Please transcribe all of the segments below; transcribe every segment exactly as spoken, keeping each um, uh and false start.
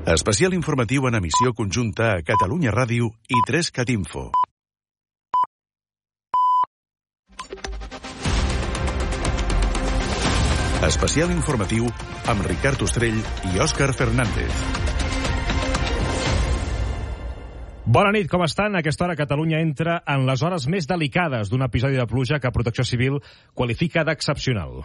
Especial informatiu en emissió conjunta a Catalunya Ràdio i tres cat info. Especial informatiu amb Ricard Ostrell i Òscar Fernández. Bona nit, com estan? A aquesta hora Catalunya entra en les hores més delicades d'un episodi de pluja que Protecció Civil qualifica d'excepcional.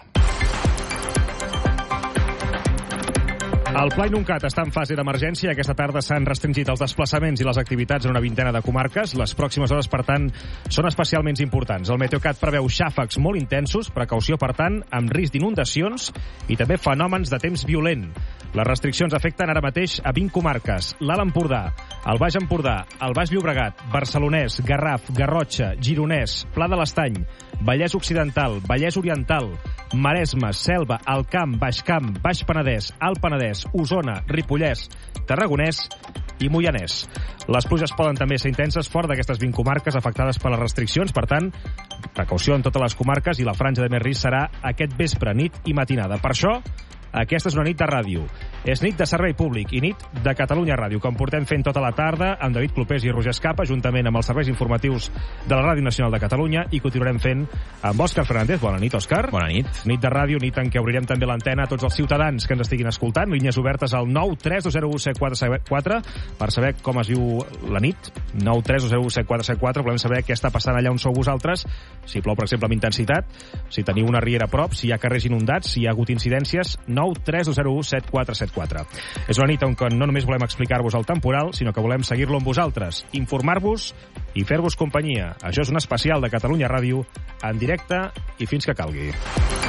El Pla Inuncat està en fase d'emergència i aquesta tarda s'han restringit els desplaçaments i les activitats en una vintena de comarques. Les pròximes hores, per tant, són especialment importants. El Meteocat preveu xàfecs molt intensos, precaució, per tant, amb risc d'inundacions i també fenòmens de temps violent. Les restriccions afecten ara mateix a vint comarques: l'Alt Empordà, el Baix Empordà, el Baix Llobregat, Barcelonès, Garraf, Garrotxa, Gironès, Pla de l'Estany, Vallès Occidental, Vallès Oriental, Maresme, Selva, Alt Camp, Baix Camp, Baix Penedès, Alt Penedès, Osona, Ripollès, Tarragonès i Moianès. Les pluges poden també ser intenses fora d'aquestes vint comarques afectades per les restriccions. Per tant, precaució en totes les comarques i la franja de més risc serà aquest vespre, nit i matinada. Per això, aquesta és una nit de ràdio. És nit de servei públic i nit de Catalunya Ràdio, com portem fent tota la tarda amb David Clopés i Roger Escapa, juntament amb els serveis informatius de la Ràdio Nacional de Catalunya, i continuarem fent amb Òscar Fernández. Bona nit, Òscar. Bona nit. Nit de ràdio, nit en què obrirem també l'antena a tots els ciutadans que ens estiguin escoltant. Línies obertes al nou tres dos zero u set quatre set quatre per saber com es viu la nit. nou tres dos zero u set quatre set quatre. Volem saber què està passant allà on sou vosaltres, si plou, per exemple, amb intensitat, si teniu una riera a prop, si hi ha carrers inundats, si hi ha hagut incidències. nou tres dos zero u set quatre set quatre. És una nit on no només volem explicar-vos el temporal, sinó que volem seguir-lo amb vosaltres, informar-vos i fer-vos companyia. Això és un especial de Catalunya Ràdio en directe i fins que calgui.